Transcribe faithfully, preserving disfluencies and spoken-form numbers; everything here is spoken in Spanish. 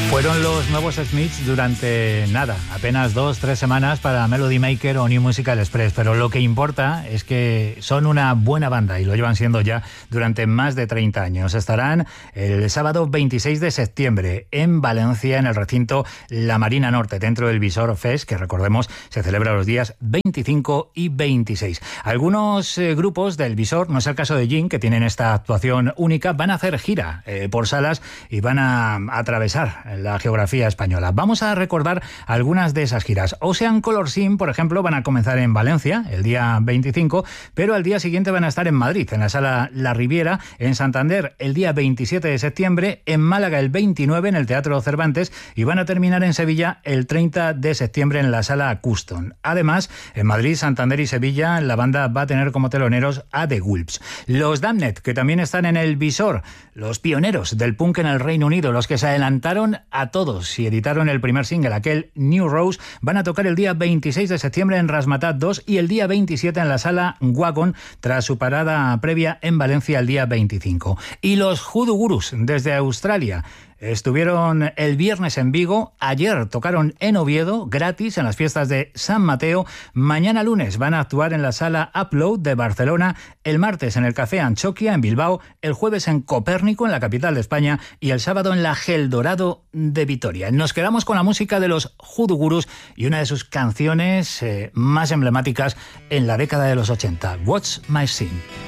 Fueron los nuevos Smiths durante nada, apenas dos, tres semanas para Melody Maker o New Musical Express, pero lo que importa es que son una buena banda y lo llevan siendo ya durante más de treinta años. Estarán el sábado veintiséis de septiembre en Valencia, en el recinto La Marina Norte, dentro del Visor Fest, que recordemos se celebra los días veinticinco y veintiséis. Algunos eh, grupos del Visor, no es el caso de Jin, que tienen esta actuación única, van a hacer gira eh, por salas y van a, a atravesar la geografía española. Vamos a recordar algunas de esas giras. Ocean Color Scene, por ejemplo, van a comenzar en Valencia el día veinticinco, pero al día siguiente van a estar en Madrid, en la sala La Riviera, en Santander el día veintisiete de septiembre, en Málaga el veintinueve en el Teatro Cervantes y van a terminar en Sevilla el treinta de septiembre en la sala Custom. Además, en Madrid, Santander y Sevilla la banda va a tener como teloneros a The Wolves. Los Damned, que también están en el Visor, los pioneros del punk en el Reino Unido, los que se adelantaron a todos y editaron el primer single, aquel New Rose, van a tocar el día veintiséis de septiembre en Razmataz dos y el día veintisiete en la sala Wagon, tras su parada previa en Valencia el día veinticinco. Y los Hoodoo Gurus, desde Australia, estuvieron el viernes en Vigo, ayer tocaron en Oviedo, gratis en las fiestas de San Mateo, mañana lunes van a actuar en la sala Upload de Barcelona, el martes en el Café Anchoquia en Bilbao, el jueves en Copérnico, en la capital de España, y el sábado en la Gel Dorado de Vitoria. Nos quedamos con la música de los Hoodoo Gurus y una de sus canciones eh, más emblemáticas en la década de los ochenta, What's My Sin.